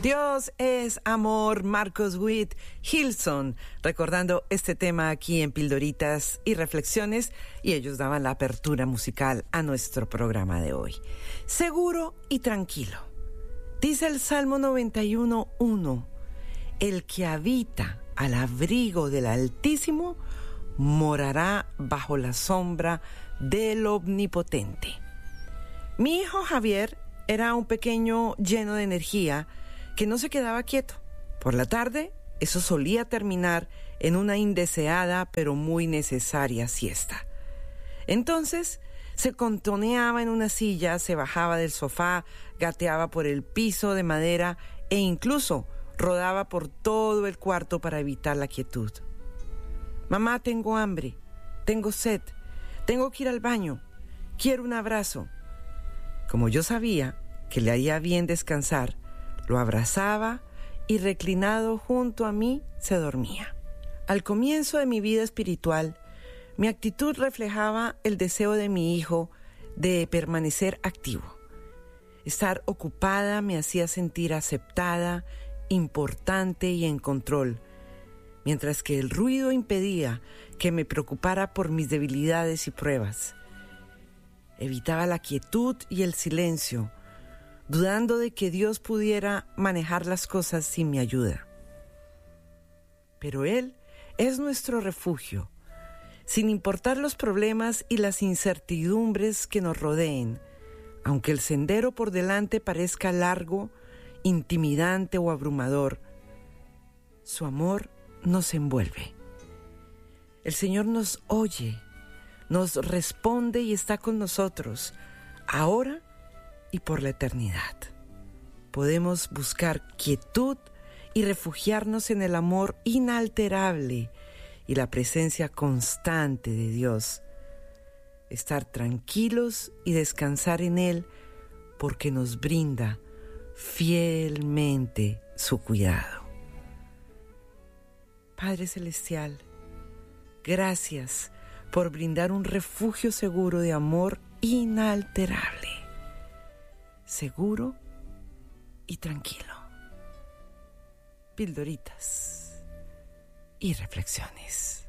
Dios es amor, Marcos Witt, Hillsong, recordando este tema aquí en Pildoritas y Reflexiones, y ellos daban la apertura musical a nuestro programa de hoy. Seguro y tranquilo. Dice el Salmo 91:1, el que habita al abrigo del Altísimo morará bajo la sombra del Omnipotente. Mi hijo Javier era un pequeño lleno de energía que no se quedaba quieto. Por la tarde, eso solía terminar en una indeseada pero muy necesaria siesta. Entonces, se contoneaba en una silla, se bajaba del sofá, gateaba por el piso de madera e incluso rodaba por todo el cuarto para evitar la quietud. Mamá, tengo hambre, tengo sed, tengo que ir al baño, quiero un abrazo. Como yo sabía que le haría bien descansar, lo abrazaba y reclinado junto a mí se dormía. Al comienzo de mi vida espiritual, mi actitud reflejaba el deseo de mi hijo de permanecer activo. Estar ocupada me hacía sentir aceptada, importante y en control, mientras que el ruido impedía que me preocupara por mis debilidades y pruebas. Evitaba la quietud y el silencio, dudando de que Dios pudiera manejar las cosas sin mi ayuda. Pero Él es nuestro refugio, sin importar los problemas y las incertidumbres que nos rodeen, aunque el sendero por delante parezca largo, intimidante o abrumador. Su amor nos envuelve. El Señor nos oye, nos responde y está con nosotros, ahora y por la eternidad. Podemos buscar quietud y refugiarnos en el amor inalterable y la presencia constante de Dios. Estar tranquilos y descansar en Él porque nos brinda fielmente su cuidado. Padre Celestial, gracias por brindar un refugio seguro de amor inalterable, seguro y tranquilo. Pildoritas y reflexiones.